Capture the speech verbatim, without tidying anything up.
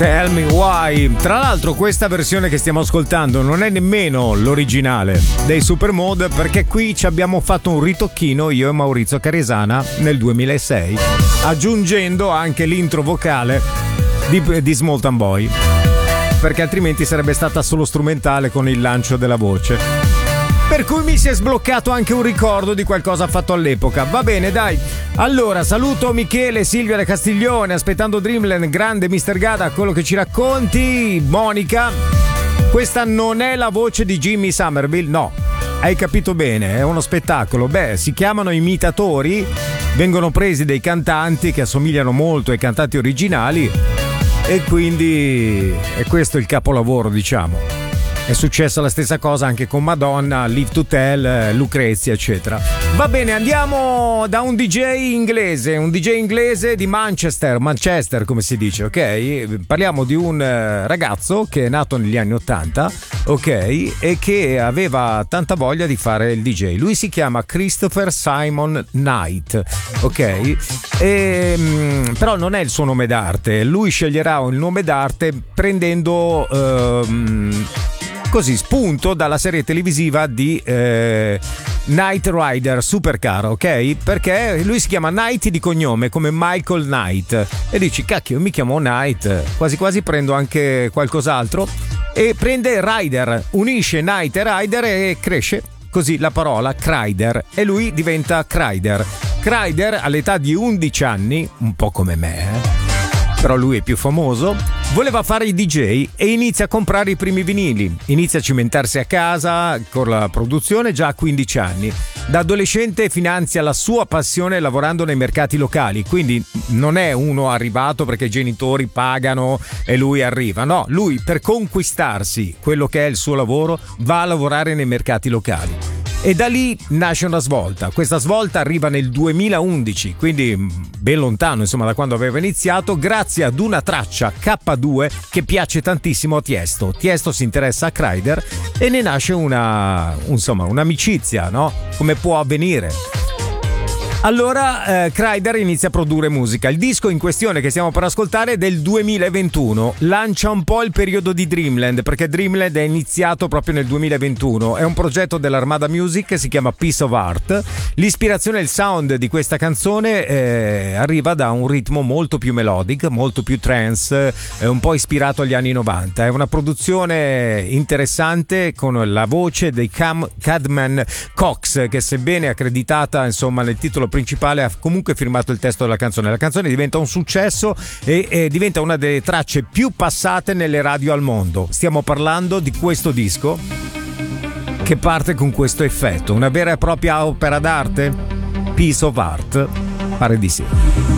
Tell Me Why. Tra l'altro questa versione che stiamo ascoltando non è nemmeno l'originale dei Supermode, perché qui ci abbiamo fatto un ritocchino io e Maurizio Caresana nel duemilasei, aggiungendo anche l'intro vocale di, di Small Town Boy, perché altrimenti sarebbe stata solo strumentale con il lancio della voce. Per cui mi si è sbloccato anche un ricordo di qualcosa fatto all'epoca. Va bene, dai. Allora, saluto Michele, Silvia da Castiglione, aspettando Dreamland, grande mister Gada, quello che ci racconti. Monica, questa non è la voce di Jimmy Somerville, no. Hai capito bene, è uno spettacolo. Beh, si chiamano imitatori, vengono presi dei cantanti che assomigliano molto ai cantanti originali e quindi è questo il capolavoro, diciamo. È successa la stessa cosa anche con Madonna, Live to Tell, Lucrezia, eccetera. Va bene, andiamo da un D J inglese, un D J inglese di Manchester, Manchester come si dice, ok? Parliamo di un ragazzo che è nato negli anni ottanta, ok? E che aveva tanta voglia di fare il D J. Lui si chiama Christopher Simon Knight, ok? E, però non è il suo nome d'arte, lui sceglierà il nome d'arte prendendo... Um, così spunto dalla serie televisiva di eh, Knight Rider Supercar, ok? Perché lui si chiama Knight di cognome come Michael Knight e dici cacchio, mi chiamo Knight, quasi quasi prendo anche qualcos'altro e prende Rider, unisce Knight e Rider e cresce così la parola Kryder e lui diventa Kryder. Kryder all'età di undici anni, un po' come me, eh? Però lui è più famoso, voleva fare i D J e inizia a comprare i primi vinili, inizia a cimentarsi a casa con la produzione già a quindici anni. Da adolescente finanzia la sua passione lavorando nei mercati locali, quindi non è uno arrivato perché i genitori pagano e lui arriva, no, lui per conquistarsi quello che è il suo lavoro va a lavorare nei mercati locali. E da lì nasce una svolta. Questa svolta arriva nel duemilaundici, quindi ben lontano insomma da quando aveva iniziato, grazie ad una traccia K due che piace tantissimo a Tiesto. Tiesto si interessa a Kryder e ne nasce una, insomma, un'amicizia, no? Come può avvenire. Allora eh, Kryder inizia a produrre musica. Il disco in questione che stiamo per ascoltare è del duemilaventuno, lancia un po' il periodo di Dreamland, perché Dreamland è iniziato proprio nel duemilaventuno. È un progetto dell'Armada Music, si chiama Piece of Art. L'ispirazione e il sound di questa canzone eh, arriva da un ritmo molto più melodic, molto più trance, eh, un po' ispirato agli anni novanta. È una produzione interessante con la voce dei Cam- Cadman Cox, che sebbene accreditata insomma nel titolo principale ha comunque firmato il testo della canzone. La canzone diventa un successo e, e diventa una delle tracce più passate nelle radio al mondo. Stiamo parlando di questo disco che parte con questo effetto, una vera e propria opera d'arte. Piece of Art, pare di sì.